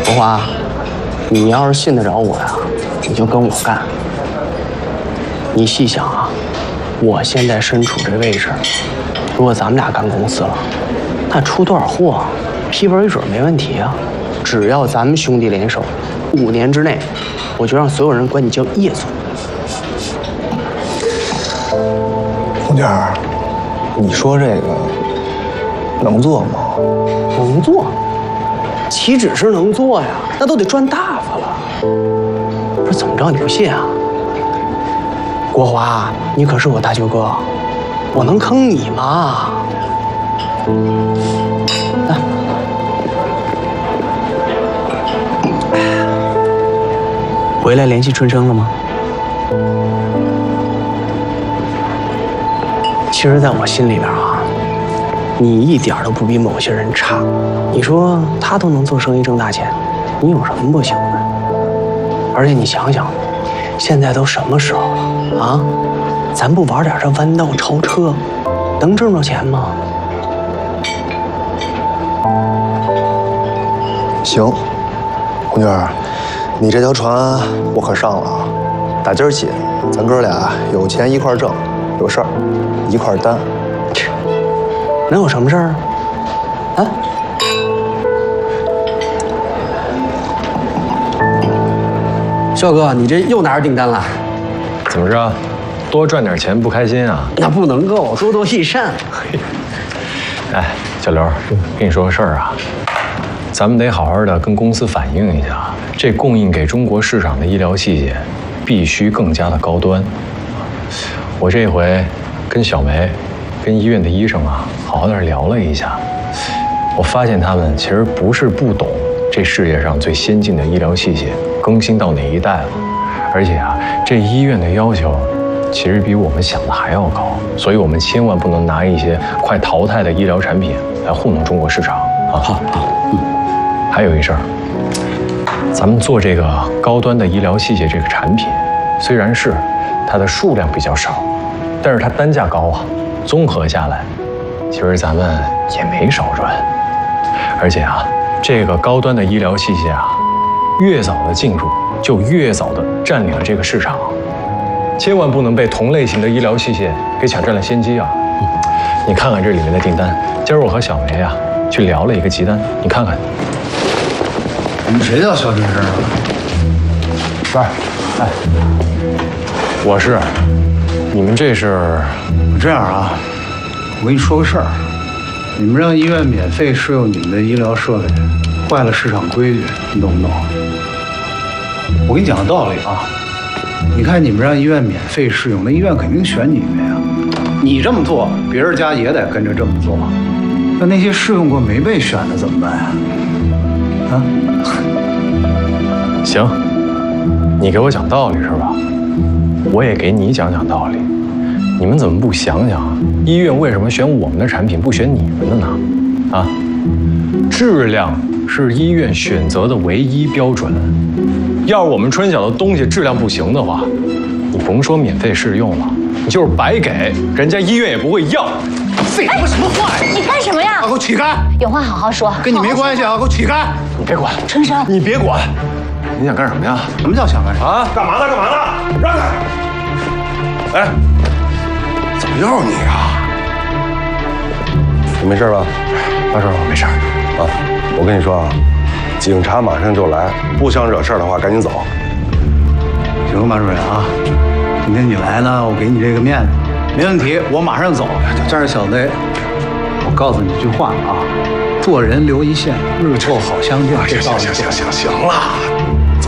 国华，你要是信得着我呀，你就跟我干。你细想啊，我现在身处这位置，如果咱们俩干公司了，那出多少货，批文一准没问题啊。只要咱们兄弟联手，5年之内，我就让所有人管你叫叶总。 红娟儿，你说这个能做吗？ 能做，岂止是能做呀，那都得赚大发了。不是怎么着，你不信啊？国华，你可是我大舅哥，我能坑你吗？来，回来联系春生了吗？其实，在我心里边啊，你一点都不比某些人差。你说他都能做生意挣大钱，你有什么不行的？而且你想想，现在都什么时候了啊？咱不玩点这弯道超车，能挣着钱吗？ 行，红娟儿，你这条船我可上了啊！打今儿起，咱哥俩有钱一块挣，有事儿一块担。 能有什么事儿啊？少哥，你这又拿着订单了？ 怎么着？多赚点钱不开心啊？ 那不能够，多多益善。 哎，小刘，跟你说个事儿啊，咱们得好好的跟公司反映一下，这供应给中国市场的医疗器械必须更加的高端。我这回跟小梅、跟医院的医生啊，好好的聊了一下，我发现他们其实不是不懂这世界上最先进的医疗器械更新到哪一代了，而且啊，这医院的要求其实比我们想的还要高，所以我们千万不能拿一些快淘汰的医疗产品来糊弄中国市场啊！好，还有一事儿，咱们做这个高端的医疗器械这个产品，虽然是它的数量比较少，但是它单价高啊，综合下来，其实咱们也没少赚。而且啊，这个高端的医疗器械啊，越早的进入，就越早的占领了这个市场。千万不能被同类型的医疗器械给抢占了先机啊！你看看这里面的订单，今儿我和小梅啊去聊了一个急单，你看看。 你们谁叫肖春生啊？ 不是，哎，我是。你们这是？ 这样啊，我跟你说个事儿，你们让医院免费试用你们的医疗设备，坏了市场规矩，你懂不懂？我跟你讲个道理啊。你看，你们让医院免费试用，那医院肯定选你们呀。你这么做，别人家也得跟着这么做。那些试用过没被选的怎么办呀？啊？ 行，你给我讲道理是吧？我也给你讲讲道理。你们怎么不想想，医院为什么选我们的产品，不选你们的呢？啊？质量是医院选择的唯一标准。要是我们春晓的东西质量不行的话，你甭说免费试用了，你就是白给，人家医院也不会要。 废他妈什么话呀！ 你干什么呀？ 给我起开！ 有话好好说， 跟你没关系啊！给我起开！ 你别管， 春生， 你别管，你想干什么呀？ 什么叫想干啥啊？ 干嘛呢？干嘛呢？让开！哎，怎么又是你啊？ 你没事吧？ 大叔，我没事。 啊，我跟你说啊，警察马上就来，不想惹事儿的话，赶紧走。 行，马主任啊，今天你来呢，我给你这个面子，没问题，我马上走。这儿小子，我告诉你一句话啊，做人留一线，日后好相见。 行了，